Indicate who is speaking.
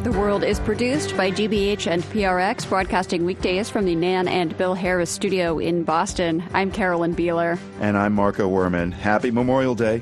Speaker 1: the World is produced by GBH and PRX, broadcasting weekdays from the Nan and Bill Harris studio in Boston. I'm Carolyn Beeler.
Speaker 2: And I'm Marco Werman. Happy Memorial Day.